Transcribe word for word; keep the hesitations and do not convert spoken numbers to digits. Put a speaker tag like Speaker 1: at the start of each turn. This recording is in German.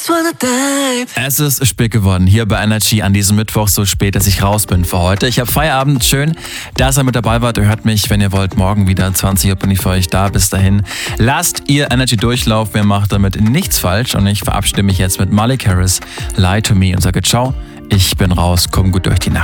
Speaker 1: just wanna dive.
Speaker 2: Es ist spät geworden hier bei Energy an diesem Mittwoch, so spät, dass ich raus bin für heute. Ich habe Feierabend, schön, dass ihr mit dabei wart. Ihr hört mich, wenn ihr wollt, morgen wieder. zwanzig Uhr bin ich für euch da. Bis dahin, lasst ihr Energy Durchlauf. Wer macht damit nichts falsch? Und ich verabschiede mich jetzt mit Malik Harris, Lie to Me und sage ciao. Ich bin raus, komm gut durch die Nacht.